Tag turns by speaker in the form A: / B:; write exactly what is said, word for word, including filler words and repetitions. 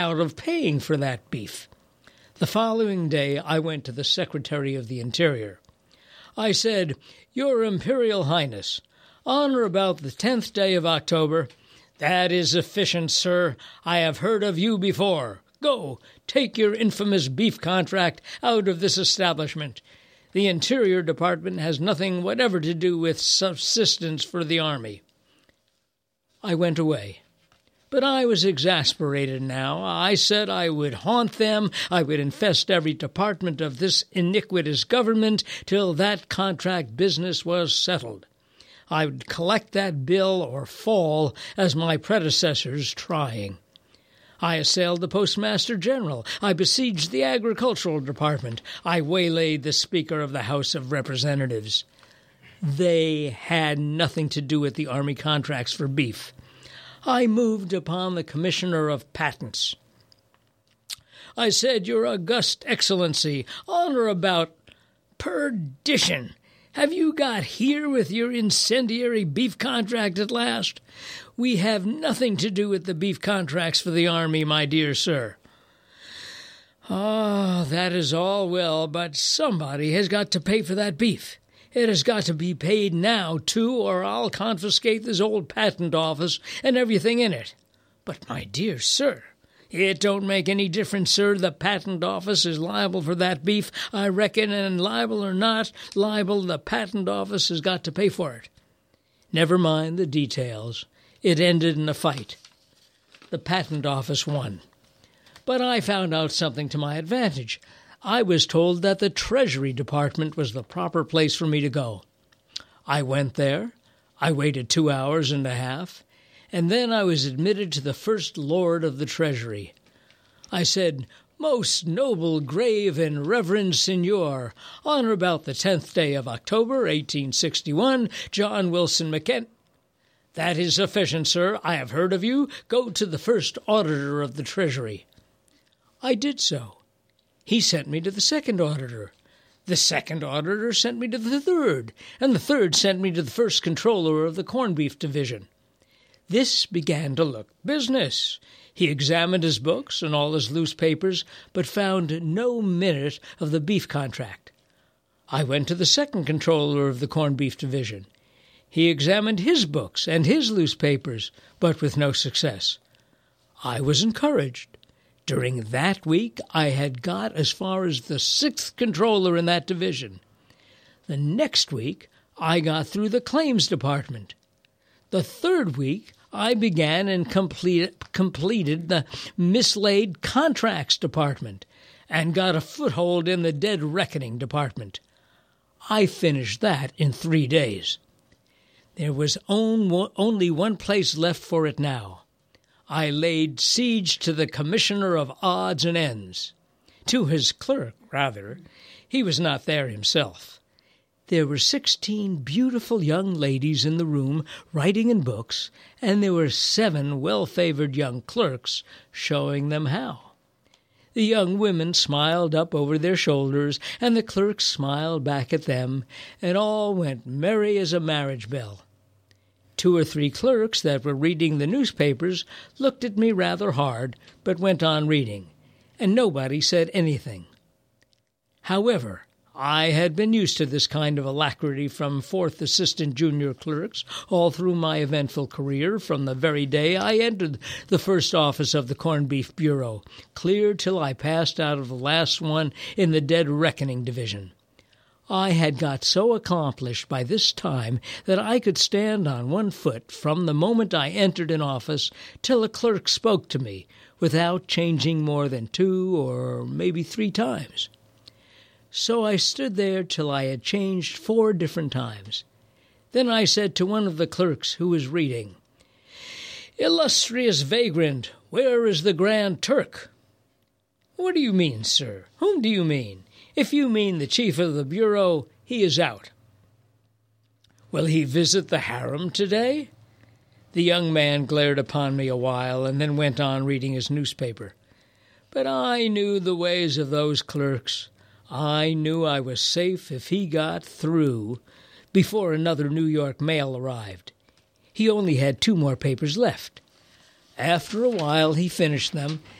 A: out of paying for that beef. The following day I went to the Secretary of the Interior. I said, "Your Imperial Highness, on or about the tenth day of October—" "That is sufficient, sir. I have heard of you before. Go, take your infamous beef contract out of this establishment. The Interior Department has nothing whatever to do with subsistence for the Army." I went away. But I was exasperated now. I said I would haunt them, I would infest every department of this iniquitous government till that contract business was settled. I would collect that bill or fall, as my predecessors trying. I assailed the Postmaster General. I besieged the Agricultural Department. I waylaid the Speaker of the House of Representatives. They had nothing to do with the Army contracts for beef. I moved upon the Commissioner of Patents. I said, "Your August Excellency, on or about—" "Perdition! Have you got here with your incendiary beef contract at last? We have nothing to do with the beef contracts for the Army, my dear sir." "Ah, that is all well, but somebody has got to pay for that beef. It has got to be paid now, too, or I'll confiscate this old patent office and everything in it." "But, my dear sir—" "It don't make any difference, sir. The patent office is liable for that beef, I reckon, and liable or not liable, the patent office has got to pay for it." Never mind the details. It ended in a fight. The patent office won. But I found out something to my advantage. I was told that the Treasury Department was the proper place for me to go. I went there. I waited two hours and a half, and then I was admitted to the First Lord of the Treasury. I said, "Most noble, grave, and reverend Signor, on or about the tenth day of October, eighteen sixty-one, John Wilson McKen—" "That is sufficient, sir. I have heard of you. Go to the First Auditor of the Treasury." I did so. He sent me to the second auditor. The second auditor sent me to the third, and the third sent me to the first controller of the corned beef division. This began to look business. He examined his books and all his loose papers, but found no minute of the beef contract. I went to the second controller of the corned beef division. He examined his books and his loose papers, but with no success. I was encouraged. During that week, I had got as far as the sixth controller in that division. The next week, I got through the claims department. The third week, I began and complete, completed the mislaid contracts department and got a foothold in the dead reckoning department. I finished that in three days. There was on, only one place left for it now. I laid siege to the Commissioner of Odds and Ends. To his clerk, rather. He was not there himself. There were sixteen beautiful young ladies in the room writing in books, and there were seven well-favored young clerks showing them how. The young women smiled up over their shoulders, and the clerks smiled back at them, and all went merry as a marriage bell. Two or three clerks that were reading the newspapers looked at me rather hard, but went on reading, and nobody said anything. However, I had been used to this kind of alacrity from fourth assistant junior clerks all through my eventful career from the very day I entered the first office of the Corned Beef Bureau, clear till I passed out of the last one in the Dead Reckoning Division. I had got so accomplished by this time that I could stand on one foot from the moment I entered an office till a clerk spoke to me, without changing more than two or maybe three times. So I stood there till I had changed four different times. Then I said to one of the clerks who was reading, "Illustrious vagrant, where is the Grand Turk?" "What do you mean, sir? Whom do you mean? If you mean the chief of the bureau, he is out." "Will he visit the harem today?" The young man glared upon me a while and then went on reading his newspaper. But I knew the ways of those clerks. I knew I was safe if he got through before another New York mail arrived. He only had two more papers left. After a while he finished them,